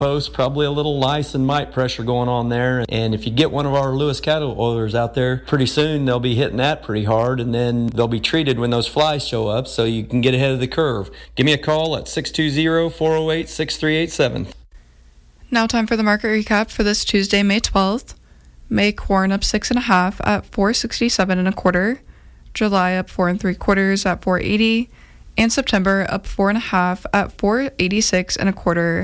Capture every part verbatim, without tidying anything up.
Post, probably a little lice and mite pressure going on there. And if you get one of our Lewis cattle oilers out there, pretty soon they'll be hitting that pretty hard, and then they'll be treated when those flies show up so you can get ahead of the curve. Give me a call at six two zero, four oh eight, six three eight seven. Now time for the market recap for this Tuesday, May twelfth. May corn up six and a half at four sixty-seven and a quarter. July up four and three quarters at four eighty, and September up four and a half at four eighty-six and a quarter.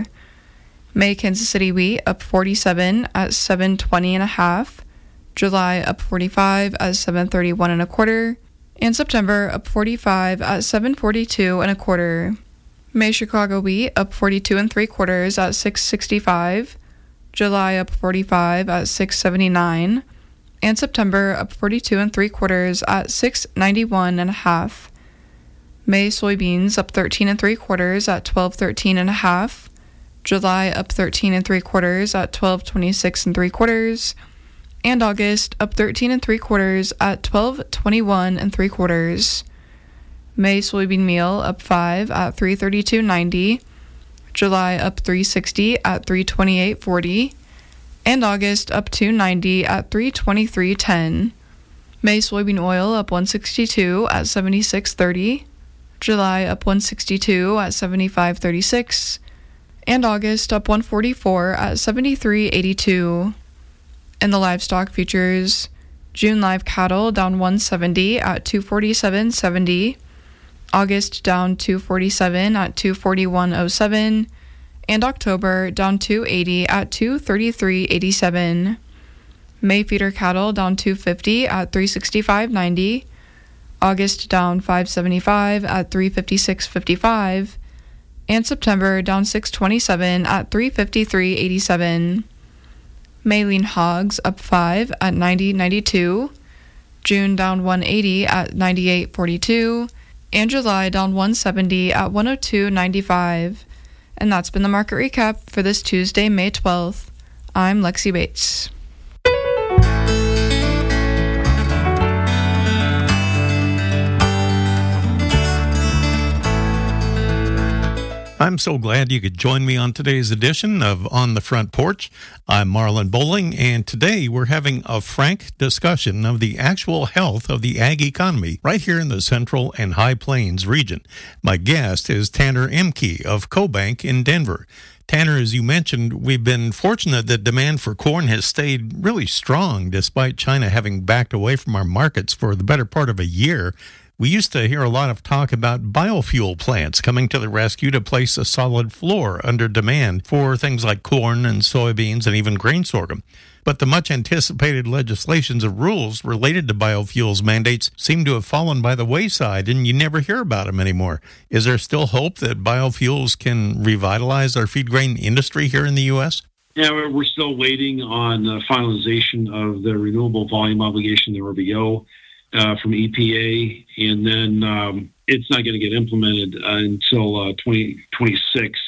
May Kansas City wheat up forty-seven at seven twenty and a half, July up forty-five at seven thirty-one and a quarter, and September up forty-five at seven forty-two and a quarter. May Chicago wheat up forty-two and three quarters at six sixty-five, July up forty-five at six seventy-nine, and September up forty-two and three quarters at six ninety-one and a half. May soybeans up thirteen and three quarters at twelve thirteen and a half, July up thirteen and three quarters at twelve twenty-six and three quarters, and August up thirteen and three quarters at twelve twenty-one and three quarters. May soybean meal up five at three thirty-two ninety, July up three sixty at three twenty-eight forty, and August up two ninety at three twenty-three ten. May soybean oil up one sixty-two at seventy-six thirty, July up one sixty-two at seventy-five thirty-six, and August up one forty-four at seventy-three eighty-two. In the livestock futures, June live cattle down one seventy at two forty-seven seventy, August down two forty-seven at two forty-one oh seven, and October down two eighty at two thirty-three eighty-seven. May feeder cattle down two fifty at three sixty-five ninety, August down five seventy-five at three fifty-six fifty-five, and September down six twenty-seven at three fifty-three eighty-seven. May lean hogs up five at ninety ninety-two, June down one eighty at ninety-eight forty-two, and July down one seventy at one oh two ninety-five. And that's been the market recap for this Tuesday, May twelfth. I'm Lexi Bates. I'm so glad you could join me on today's edition of On the Front Porch. I'm Marlon Bowling, and today we're having a frank discussion of the actual health of the ag economy right here in the Central and High Plains region. My guest is Tanner Ehmke of CoBank in Denver. Tanner, as you mentioned, we've been fortunate that demand for corn has stayed really strong despite China having backed away from our markets for the better part of a year. We used to hear a lot of talk about biofuel plants coming to the rescue to place a solid floor under demand for things like corn and soybeans and even grain sorghum. But the much-anticipated legislations of rules related to biofuels mandates seem to have fallen by the wayside, and you never hear about them anymore. Is there still hope that biofuels can revitalize our feed grain industry here in the U S? Yeah, we're still waiting on the finalization of the renewable volume obligation, the R V O. Uh, from E P A, and then um, it's not going to get implemented uh, until uh, twenty twenty-six.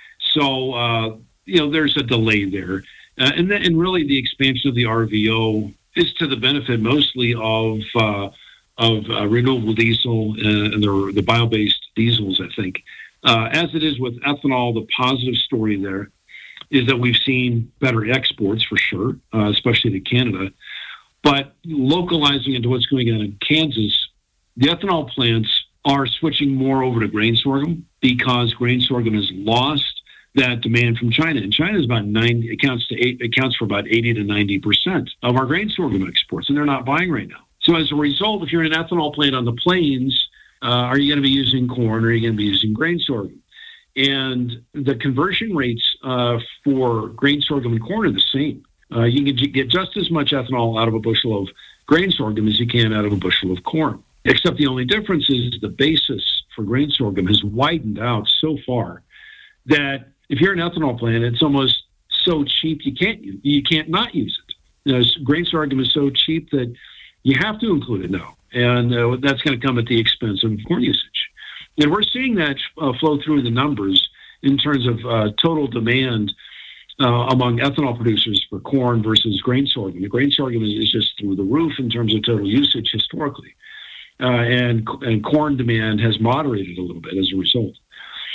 So, uh, you know, there's a delay there. Uh, and, then, and really the expansion of the R V O is to the benefit mostly of uh, of uh, renewable diesel and, and the, the bio-based diesels, I think. Uh, as it is with ethanol, the positive story there is that we've seen better exports for sure, uh, especially to Canada. But localizing into what's going on in Kansas, the ethanol plants are switching more over to grain sorghum because grain sorghum has lost that demand from China. And China is about ninety, accounts to eight, accounts for about eighty to ninety percent of our grain sorghum exports, and they're not buying right now. So as a result, if you're in an ethanol plant on the plains, uh, are you going to be using corn or are you going to be using grain sorghum? And the conversion rates uh, for grain sorghum and corn are the same. Uh, you can get just as much ethanol out of a bushel of grain sorghum as you can out of a bushel of corn. Except the only difference is the basis for grain sorghum has widened out so far that if you're an ethanol plant, it's almost so cheap you can't you can't not use it. You know, grain sorghum is so cheap that you have to include it now, and uh, that's going to come at the expense of corn usage. And we're seeing that uh, flow through the numbers in terms of uh, total demand Uh, among ethanol producers for corn versus grain sorghum. The grain sorghum is, is just through the roof in terms of total usage historically. Uh, and, and corn demand has moderated a little bit as a result.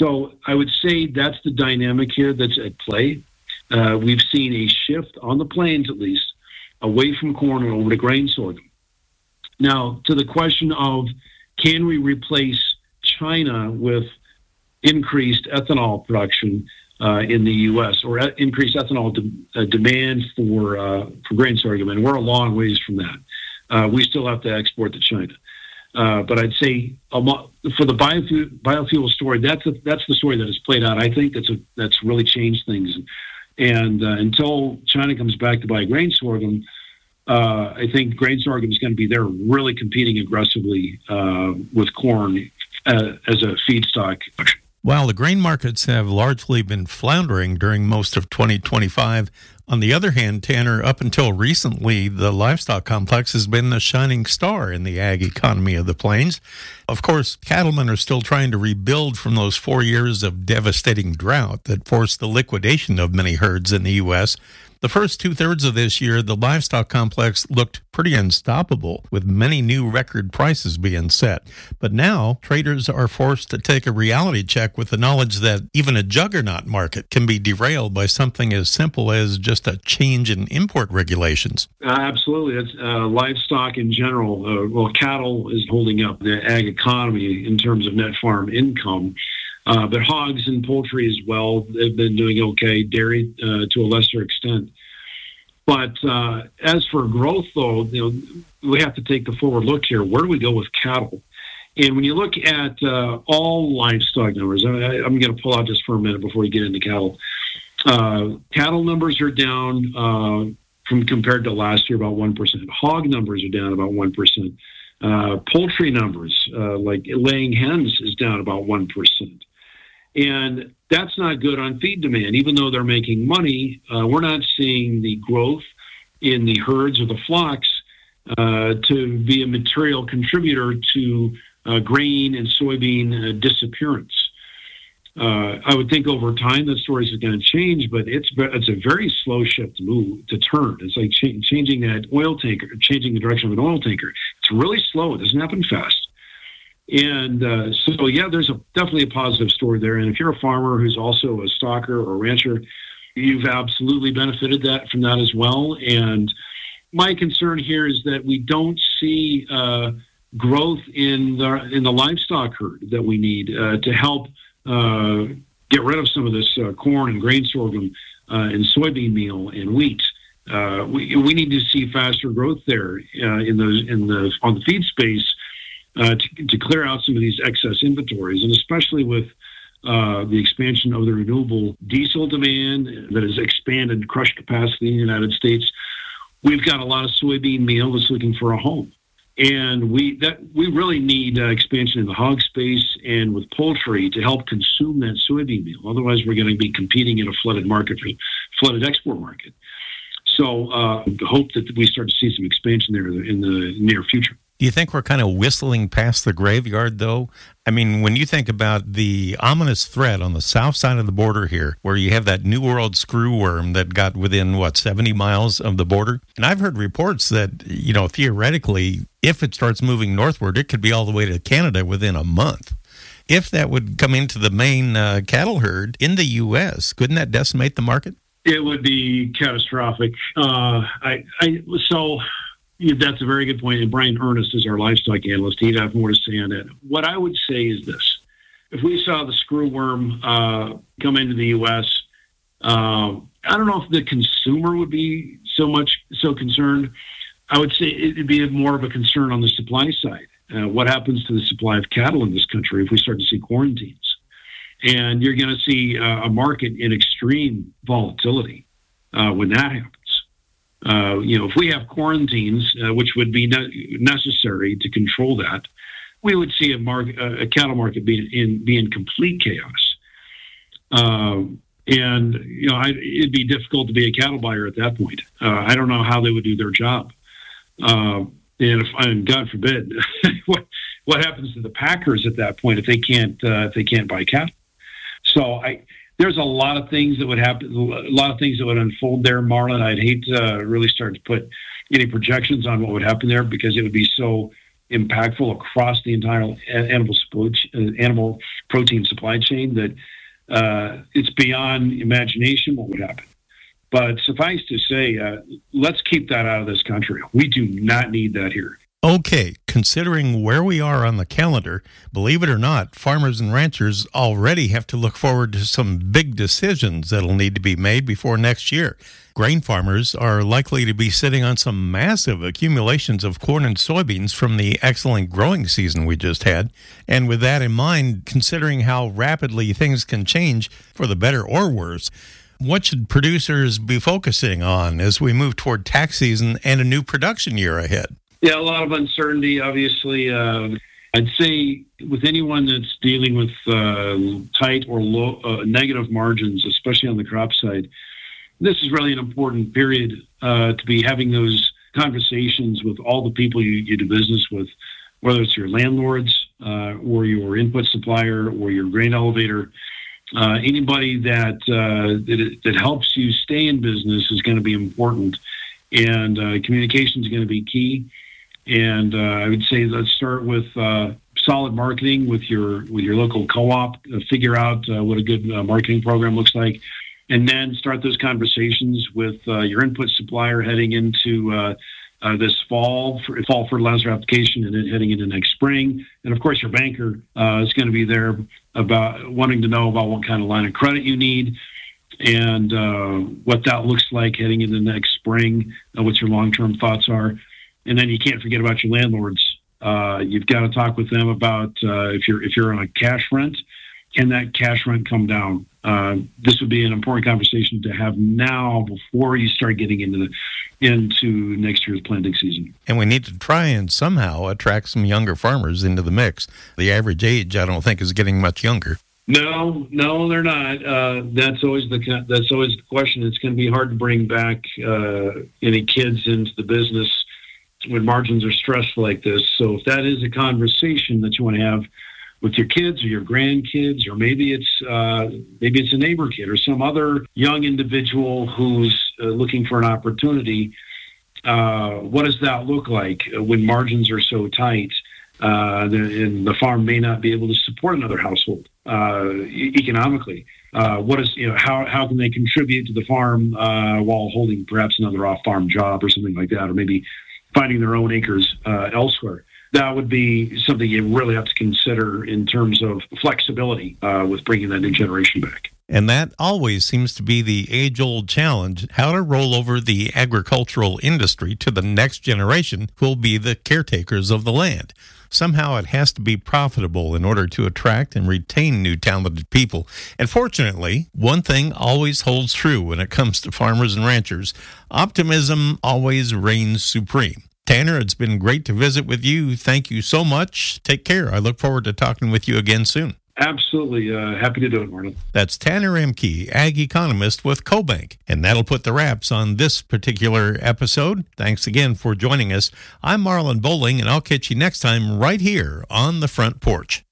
So I would say that's the dynamic here that's at play. Uh, we've seen a shift on the plains, at least, away from corn and over to grain sorghum. Now, to the question of can we replace China with increased ethanol production uh, in the U S or e- increased ethanol de- uh, demand for uh, for grain sorghum, and we're a long ways from that. Uh, we still have to export to China. Uh, but I'd say um, for the biofuel, biofuel story, that's a, that's the story that has played out. I think that's a, that's really changed things. And uh, until China comes back to buy grain sorghum, uh, I think grain sorghum is going to be there really competing aggressively uh, with corn uh, as a feedstock. While the grain markets have largely been floundering during most of twenty twenty-five, on the other hand, Tanner, up until recently, the livestock complex has been the shining star in the ag economy of the plains. Of course, cattlemen are still trying to rebuild from those four years of devastating drought that forced the liquidation of many herds in the U S. The first two-thirds of this year, the livestock complex looked pretty unstoppable, with many new record prices being set. But now, traders are forced to take a reality check with the knowledge that even a juggernaut market can be derailed by something as simple as just a change in import regulations. Uh, absolutely. It's, uh, livestock in general, uh, well, cattle is holding up the ag economy in terms of net farm income. Uh, but hogs and poultry as well, they've been doing okay. Dairy uh, to a lesser extent. But uh, as for growth, though, you know, we have to take the forward look here. Where do we go with cattle? And when you look at uh, all livestock numbers, I, I'm going to pull out just for a minute before we get into cattle. Uh, cattle numbers are down uh, from compared to last year about one percent. Hog numbers are down about one percent. Uh, poultry numbers, uh, like laying hens, is down about one percent. And that's not good on feed demand. Even though they're making money, uh, we're not seeing the growth in the herds or the flocks uh, to be a material contributor to uh, grain and soybean uh, disappearance. Uh, I would think over time that stories are going to change, but it's it's a very slow shift to move to turn. It's like ch- changing that oil tanker, changing the direction of an oil tanker. It's really slow. It doesn't happen fast. And uh, so, yeah, there's a, definitely a positive story there. And if you're a farmer who's also a stocker or a rancher, you've absolutely benefited that from that as well. And my concern here is that we don't see uh, growth in the in the livestock herd that we need uh, to help uh, get rid of some of this uh, corn and grain sorghum uh, and soybean meal and wheat. Uh, we we need to see faster growth there uh, in the in the on the feed space. Uh, to, to clear out some of these excess inventories, and especially with uh, the expansion of the renewable diesel demand that has expanded crush capacity in the United States, we've got a lot of soybean meal that's looking for a home. And we that we really need uh, expansion in the hog space and with poultry to help consume that soybean meal. Otherwise, we're going to be competing in a flooded market, for flooded export market. So uh, hope that we start to see some expansion there in the near future. Do you think we're kind of whistling past the graveyard, though? I mean, when you think about the ominous threat on the south side of the border here, where you have that New World screwworm that got within, what, seventy miles of the border? And I've heard reports that, you know, theoretically, if it starts moving northward, it could be all the way to Canada within a month. If that would come into the main uh, cattle herd in the U S, couldn't that decimate the market? It would be catastrophic. Uh, I, I so... Yeah, that's a very good point. And Brian Ernest is our livestock analyst. He'd have more to say on that. What I would say is this. If we saw the screwworm uh, come into the U S, uh, I don't know if the consumer would be so much so concerned. I would say it'd be more of a concern on the supply side. Uh, what happens to the supply of cattle in this country if we start to see quarantines? And you're going to see uh, a market in extreme volatility uh, when that happens. Uh, you know, if we have quarantines, uh, which would be ne- necessary to control that, we would see a, market, uh, a cattle market be in, be in complete chaos. Uh, and, you know, I, it'd be difficult to be a cattle buyer at that point. Uh, I don't know how they would do their job. Uh, and if, and God forbid, what what happens to the packers at that point if they can't uh, if they can't buy cattle? So I. There's a lot of things that would happen, a lot of things that would unfold there, Marlon. I'd hate to uh, really start to put any projections on what would happen there because it would be so impactful across the entire animal animal protein supply chain that uh, it's beyond imagination what would happen. But suffice to say, uh, let's keep that out of this country. We do not need that here. Okay, considering where we are on the calendar, believe it or not, farmers and ranchers already have to look forward to some big decisions that'll need to be made before next year. Grain farmers are likely to be sitting on some massive accumulations of corn and soybeans from the excellent growing season we just had. And with that in mind, considering how rapidly things can change for the better or worse, what should producers be focusing on as we move toward tax season and a new production year ahead? Yeah, a lot of uncertainty, obviously. Uh, I'd say with anyone that's dealing with uh, tight or low, uh, negative margins, especially on the crop side, this is really an important period uh, to be having those conversations with all the people you, you do business with, whether it's your landlords uh, or your input supplier or your grain elevator. Uh, anybody that, uh, that that helps you stay in business is going to be important, and uh, communication is going to be key. And uh, I would say let's start with uh, solid marketing with your with your local co-op. Uh, figure out uh, what a good uh, marketing program looks like, and then start those conversations with uh, your input supplier heading into uh, uh, this fall for, fall fertilizer application, and then heading into next spring. And of course, your banker uh, is going to be there about wanting to know about what kind of line of credit you need, and uh, what that looks like heading into next spring. Uh, what your long-term thoughts are. And then you can't forget about your landlords. Uh, you've got to talk with them about uh, if you're if you're on a cash rent, can that cash rent come down? Uh, this would be an important conversation to have now before you start getting into the into next year's planting season. And we need to try and somehow attract some younger farmers into the mix. The average age, I don't think, is getting much younger. No, no, they're not. Uh, that's always the that's always the question. It's going to be hard to bring back uh, any kids into the business when margins are stressed like this. So if that is a conversation that you want to have with your kids or your grandkids, or maybe it's uh, maybe it's a neighbor kid or some other young individual who's uh, looking for an opportunity, uh, what does that look like when margins are so tight uh, and the farm may not be able to support another household uh, e- economically? Uh, what is you know how how can they contribute to the farm uh, while holding perhaps another off-farm job or something like that, or maybe finding their own acres uh, elsewhere? That would be something you really have to consider in terms of flexibility uh, with bringing that new generation back. And that always seems to be the age-old challenge, how to roll over the agricultural industry to the next generation who will be the caretakers of the land. Somehow it has to be profitable in order to attract and retain new talented people. And fortunately, one thing always holds true when it comes to farmers and ranchers: optimism always reigns supreme. Tanner, it's been great to visit with you. Thank you so much. Take care. I look forward to talking with you again soon. Absolutely. Uh, happy to do it, Marlon. That's Tanner Emke, ag economist with CoBank. And that'll put the wraps on this particular episode. Thanks again for joining us. I'm Marlon Bowling, and I'll catch you next time right here on The Front Porch.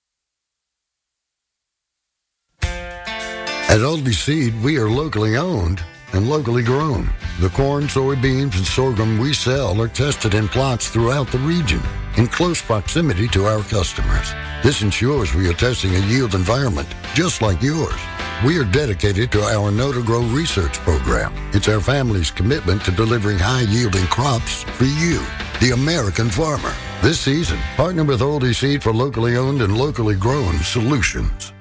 At Oldie Seed, we are locally owned and locally grown. The corn, soybeans, and sorghum we sell are tested in plots throughout the region in close proximity to our customers. This ensures we are testing a yield environment just like yours. We are dedicated to our Know to Grow research program. It's our family's commitment to delivering high-yielding crops for you, the American farmer. This season, partner with Oldie Seed for locally owned and locally grown solutions.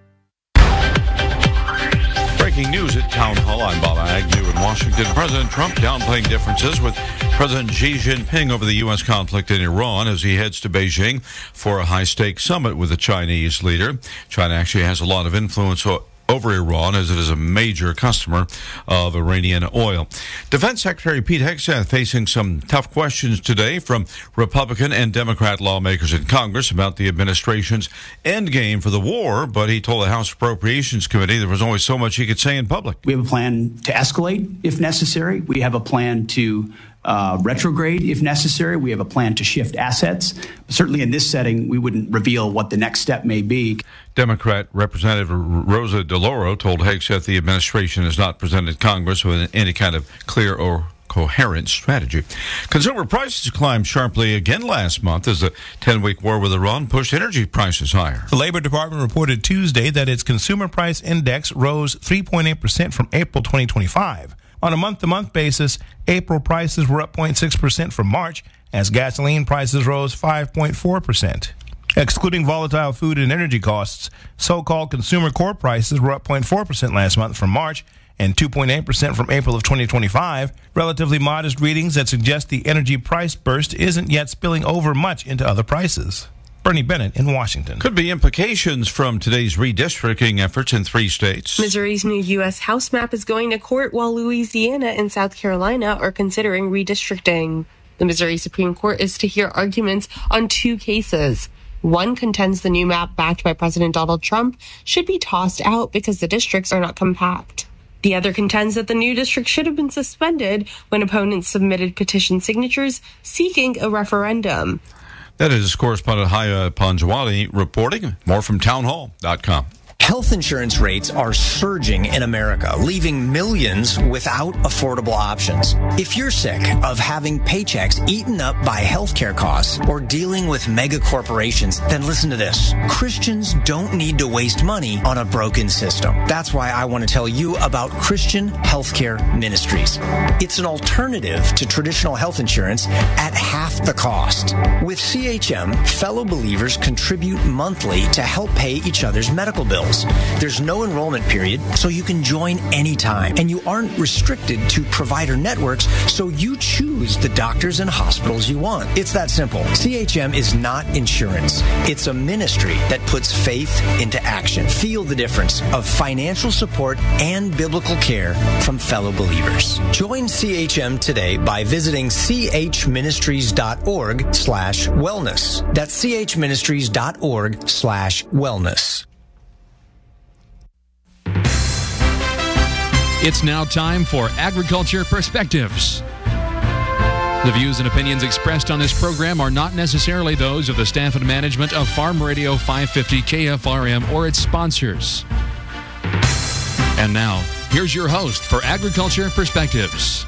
Breaking news at Town Hall. I'm Bob Agnew in Washington. President Trump downplaying differences with President Xi Jinping over the U S conflict in Iran as he heads to Beijing for a high-stakes summit with the Chinese leader. China actually has a lot of influence over Iran, as it is a major customer of Iranian oil. Defense Secretary Pete Hegseth facing some tough questions today from Republican and Democrat lawmakers in Congress about the administration's endgame for the war, but he told the House Appropriations Committee there was only so much he could say in public. We have a plan to escalate if necessary. We have a plan to Uh, retrograde if necessary. We have a plan to shift assets. Certainly in this setting, we wouldn't reveal what the next step may be. Democrat Representative Rosa DeLauro told Hegseth the administration has not presented Congress with any kind of clear or coherent strategy. Consumer prices climbed sharply again last month as the ten-week war with Iran pushed energy prices higher. The Labor Department reported Tuesday that its consumer price index rose three point eight percent from April twenty twenty-five. On a month-to-month basis, April prices were up zero point six percent from March, as gasoline prices rose five point four percent. Excluding volatile food and energy costs, so-called consumer core prices were up zero point four percent last month from March and two point eight percent from April of twenty twenty-five, relatively modest readings that suggest the energy price burst isn't yet spilling over much into other prices. Bernie Bennett in Washington. Could be implications from today's redistricting efforts in three states. Missouri's new U S House map is going to court while Louisiana and South Carolina are considering redistricting. The Missouri Supreme Court is to hear arguments on two cases. One contends the new map backed by President Donald Trump should be tossed out because the districts are not compact. The other contends that the new district should have been suspended when opponents submitted petition signatures seeking a referendum. That is correspondent Haya Panjwani reporting. More from townhall dot com. Health insurance rates are surging in America, leaving millions without affordable options. If you're sick of having paychecks eaten up by healthcare costs or dealing with mega corporations, then listen to this. Christians don't need to waste money on a broken system. That's why I want to tell you about Christian Healthcare Ministries. It's an alternative to traditional health insurance at half the cost. With C H M, fellow believers contribute monthly to help pay each other's medical bills. There's no enrollment period, so you can join anytime. And you aren't restricted to provider networks, so you choose the doctors and hospitals you want. It's that simple. C H M is not insurance. It's a ministry that puts faith into action. Feel the difference of financial support and biblical care from fellow believers. Join C H M today by visiting chministries.org slash wellness. That's chministries.org slash wellness. It's now time for Agriculture Perspectives. The views and opinions expressed on this program are not necessarily those of the staff and management of Farm Radio five fifty K F R M or its sponsors. And now, here's your host for Agriculture Perspectives.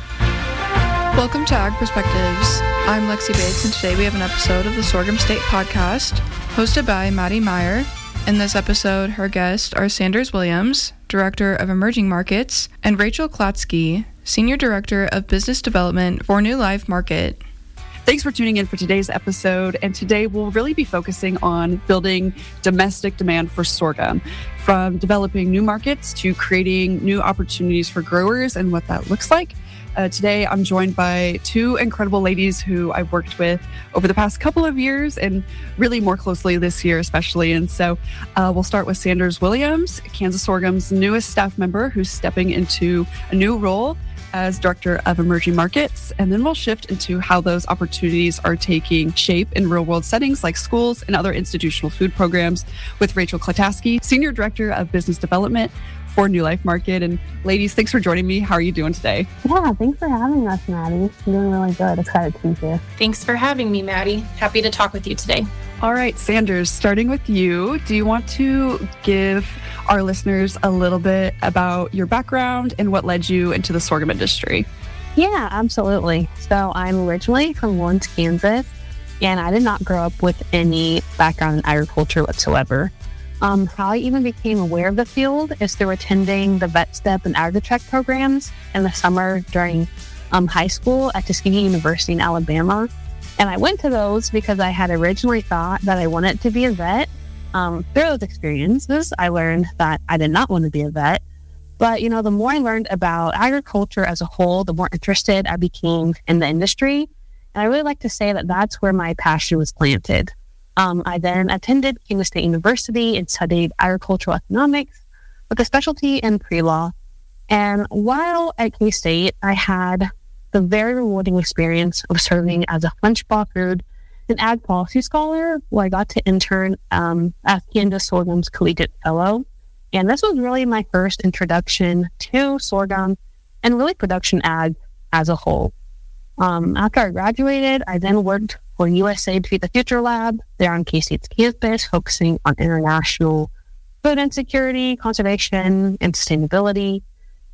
Welcome to Ag Perspectives. I'm Lexi Bates, and today we have an episode of the Sorghum State Podcast, hosted by Maddie Meyer. In this episode, her guests are Sanders Williams, Director of Emerging Markets, and Rachel Klatsky, Senior Director of Business Development for New Life Market. Thanks for tuning in for today's episode, and today we'll really be focusing on building domestic demand for sorghum, from developing new markets to creating new opportunities for growers and what that looks like. Uh, today, I'm joined by two incredible ladies who I've worked with over the past couple of years and really more closely this year, especially. And so uh, we'll start with Sanders Williams, Kansas Sorghum's newest staff member who's stepping into a new role as Director of Emerging Markets. And then we'll shift into how those opportunities are taking shape in real-world settings like schools and other institutional food programs with Rachel Klatsky, Senior Director of Business Development for New Life Market. And ladies, thanks for joining me. How are you doing today? Yeah, thanks for having us, Maddie. I'm doing really good. Excited to be here. Thanks for having me, Maddie. Happy to talk with you today. All right, Sanders, starting with you, do you want to give our listeners a little bit about your background and what led you into the sorghum industry? Yeah, absolutely. So I'm originally from Lawrence, Kansas, and I did not grow up with any background in agriculture whatsoever. Um, how I even became aware of the field is through attending the Vet Step and Agri-Tech programs in the summer during um, high school at Tuskegee University in Alabama. And I went to those because I had originally thought that I wanted to be a vet. Um, through those experiences, I learned that I did not want to be a vet. But, you know, the more I learned about agriculture as a whole, the more interested I became in the industry. And I really like to say that that's where my passion was planted. Um, I then attended Kansas State University and studied agricultural economics with a specialty in pre-law. And while at K-State, I had the very rewarding experience of serving as a French-Bach food and ag policy scholar, where I got to intern um, as Kansas Sorghum's collegiate fellow. And this was really my first introduction to sorghum and really production ag as a whole. Um, after I graduated, I then worked for U S A I D Feed the Future Lab there on K-State's campus, focusing on international food insecurity, conservation, and sustainability.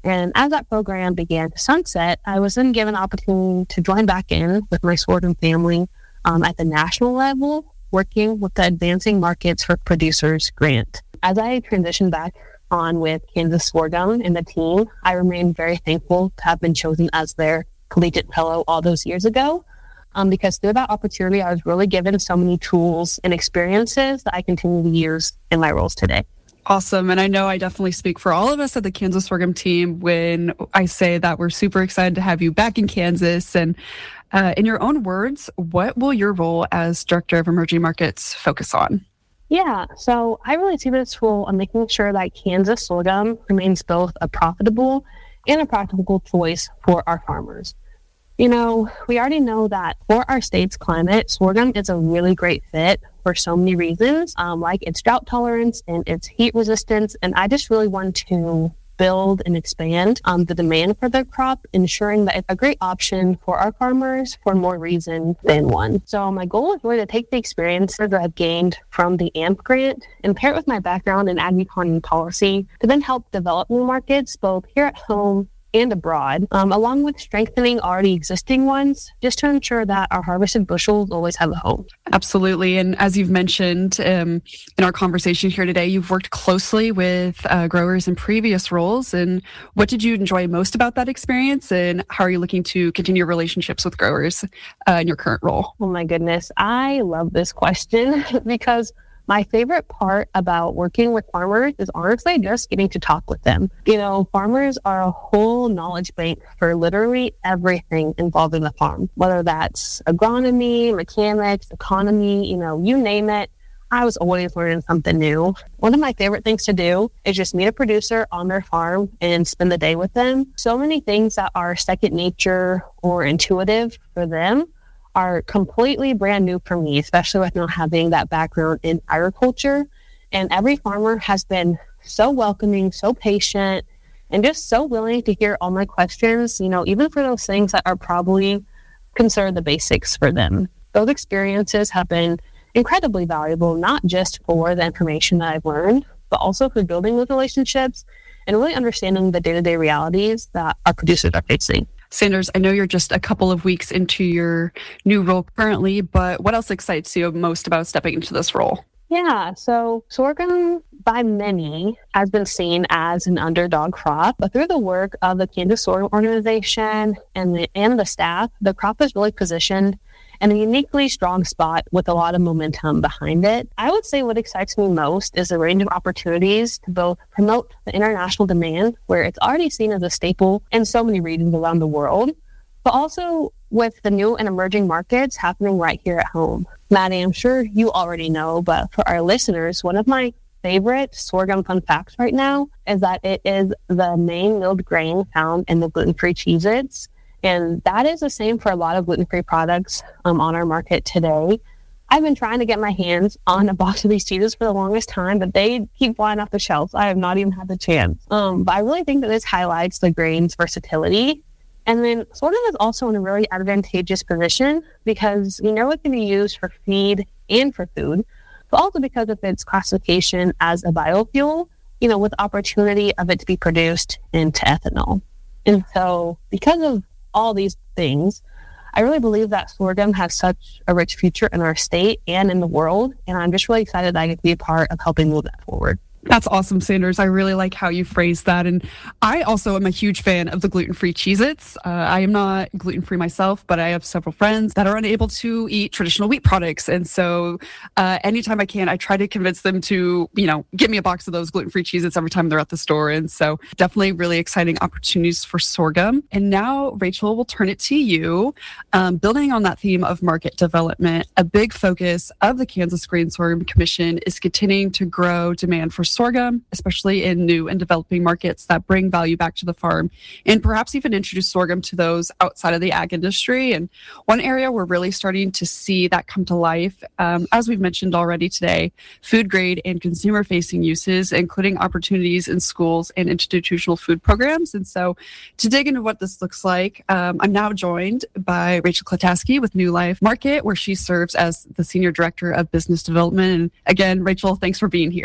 And as that program began to sunset, I was then given the opportunity to join back in with my sorghum family um, at the national level, working with the Advancing Markets for Producers grant. As I transitioned back on with Kansas Sorghum and the team, I remain very thankful to have been chosen as their collegiate fellow all those years ago, um, because through that opportunity, I was really given so many tools and experiences that I continue to use in my roles today. Awesome. And I know I definitely speak for all of us at the Kansas Sorghum team when I say that we're super excited to have you back in Kansas. And uh, in your own words, what will your role as Director of Emerging Markets focus on? Yeah, so I really see this role on making sure that Kansas sorghum remains both a profitable and a practical choice for our farmers. You know, we already know that for our state's climate, sorghum is a really great fit for so many reasons, um, like its drought tolerance and its heat resistance. And I just really want to build and expand um, the demand for the crop, ensuring that it's a great option for our farmers for more reasons than one. So my goal is really to take the experience that I've gained from the A M P grant and pair it with my background in agri-ecology and policy to then help develop new markets both here at home and abroad, um, along with strengthening already existing ones, just to ensure that our harvested bushels always have a home. Absolutely. And as you've mentioned um, in our conversation here today, you've worked closely with uh, growers in previous roles. And what did you enjoy most about that experience? And how are you looking to continue relationships with growers uh, in your current role? Oh my goodness. I love this question because my favorite part about working with farmers is honestly just getting to talk with them. You know, farmers are a whole knowledge bank for literally everything involved in the farm, whether that's agronomy, mechanics, economy, you know, you name it. I was always learning something new. One of my favorite things to do is just meet a producer on their farm and spend the day with them. So many things that are second nature or intuitive for them are completely brand new for me, especially with not having that background in agriculture. And every farmer has been so welcoming, so patient, and just so willing to hear all my questions, you know, even for those things that are probably considered the basics for them. Those experiences have been incredibly valuable, not just for the information that I've learned, but also for building those relationships and really understanding the day-to-day realities that our producers are facing. Sanders, I know you're just a couple of weeks into your new role currently, but what else excites you most about stepping into this role? Yeah, so sorghum by many has been seen as an underdog crop, but through the work of the Kansas Sorghum Organization and the, and the staff, the crop is really positioned in a uniquely strong spot with a lot of momentum behind it. I would say what excites me most is the range of opportunities to both promote the international demand, where it's already seen as a staple in so many regions around the world, but also with the new and emerging markets happening right here at home. Maddie, I'm sure you already know, but for our listeners, one of my favorite sorghum fun facts right now is that it is the main milled grain found in the gluten-free Cheez-Its. And that is the same for a lot of gluten-free products um, on our market today. I've been trying to get my hands on a box of these cheeses for the longest time, but they keep flying off the shelves. I have not even had the chance. Um, but I really think that this highlights the grain's versatility. And then sorghum is also in a really advantageous position because we know it can be used for feed and for food, but also because of its classification as a biofuel, you know, with opportunity of it to be produced into ethanol. And so because of all these things, I really believe that sorghum has such a rich future in our state and in the world. And I'm just really excited that I get to be a part of helping move that forward. That's awesome, Sanders. I really like how you phrased that. And I also am a huge fan of the gluten-free Cheez-Its. Uh, I am not gluten-free myself, but I have several friends that are unable to eat traditional wheat products. And so uh, anytime I can, I try to convince them to, you know, give me a box of those gluten-free Cheez-Its every time they're at the store. And so definitely really exciting opportunities for sorghum. And now, Rachel, we'll turn it to you. Um, building on that theme of market development, a big focus of the Kansas Grain Sorghum Commission is continuing to grow demand for sorghum, especially in new and developing markets that bring value back to the farm, and perhaps even introduce sorghum to those outside of the ag industry. And one area we're really starting to see that come to life, um, as we've mentioned already today, food grade and consumer facing uses, including opportunities in schools and institutional food programs. And so to dig into what this looks like, um, I'm now joined by Rachel Klataske with New Life Market, where she serves as the Senior Director of Business Development. And again, Rachel, thanks for being here.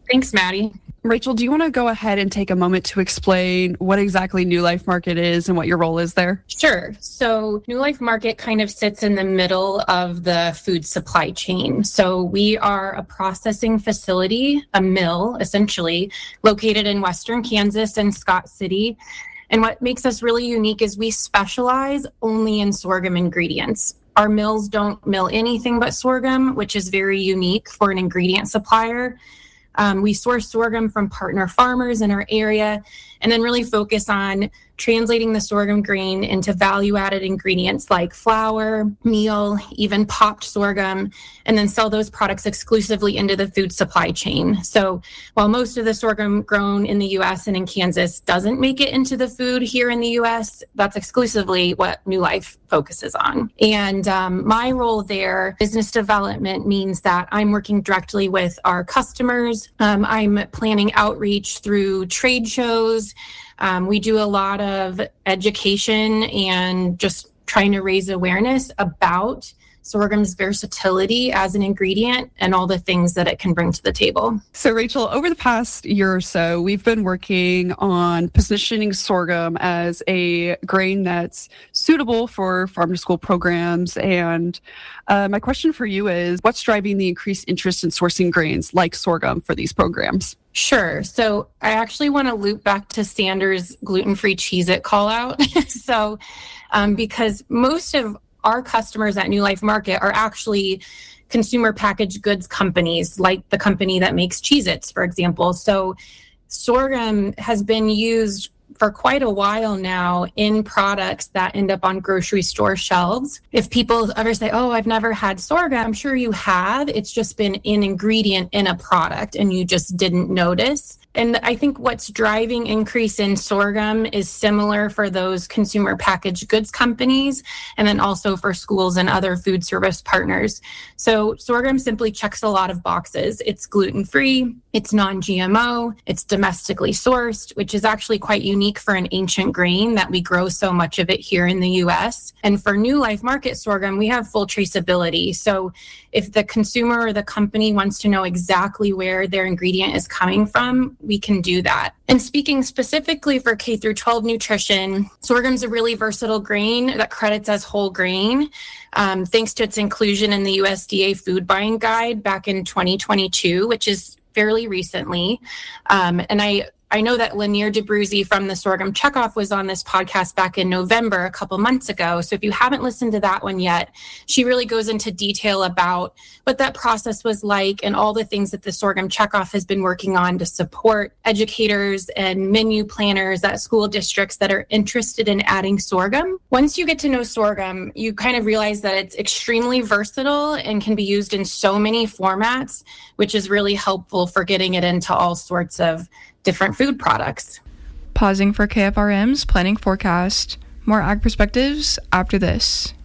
Thanks, Maddie. Rachel, do you want to go ahead and take a moment to explain what exactly New Life Market is and what your role is there? Sure. So New Life Market kind of sits in the middle of the food supply chain. So we are a processing facility, a mill, essentially, located in Western Kansas and Scott City. And what makes us really unique is we specialize only in sorghum ingredients. Our mills don't mill anything but sorghum, which is very unique for an ingredient supplier. Um, we source sorghum from partner farmers in our area and then really focus on translating the sorghum grain into value-added ingredients like flour, meal, even popped sorghum, and then sell those products exclusively into the food supply chain. So while most of the sorghum grown in the U S and in Kansas doesn't make it into the food here in the U S, that's exclusively what New Life focuses on. And um, my role there, business development, means that I'm working directly with our customers. Um, I'm planning outreach through trade shows. Um, we do a lot of education and just trying to raise awareness about sorghum's versatility as an ingredient and all the things that it can bring to the table. So, Rachel, over the past year or so, we've been working on positioning sorghum as a grain that's suitable for farm to school programs. And uh, my question for you is, what's driving the increased interest in sourcing grains like sorghum for these programs? Sure. So I actually want to loop back to Sanders' gluten-free Cheez-It call out. so um, because most of our customers at New Life Market are actually consumer packaged goods companies, like the company that makes Cheez-Its, for example. So sorghum has been used for quite a while now in products that end up on grocery store shelves. If people ever say, oh, I've never had sorghum, I'm sure you have. It's just been an ingredient in a product and you just didn't notice. And I think what's driving increase in sorghum is similar for those consumer packaged goods companies, and then also for schools and other food service partners. So sorghum simply checks a lot of boxes. It's gluten-free, it's non-G M O, it's domestically sourced, which is actually quite unique for an ancient grain that we grow so much of it here in the U S. And for New Life Market sorghum, we have full traceability. So if the consumer or the company wants to know exactly where their ingredient is coming from, we can do that. And speaking specifically for K through twelve nutrition, sorghum's a really versatile grain that credits as whole grain, um, thanks to its inclusion in the U S D A Food Buying Guide back in twenty twenty-two, which is fairly recently. Um, and I I know that Lanier DeBruzzi from the Sorghum Checkoff was on this podcast back in November, a couple months ago. So if you haven't listened to that one yet, she really goes into detail about what that process was like and all the things that the Sorghum Checkoff has been working on to support educators and menu planners at school districts that are interested in adding sorghum. Once you get to know sorghum, you kind of realize that it's extremely versatile and can be used in so many formats, which is really helpful for getting it into all sorts of different food products. Pausing for K F R M's planning forecast. More ag perspectives after this.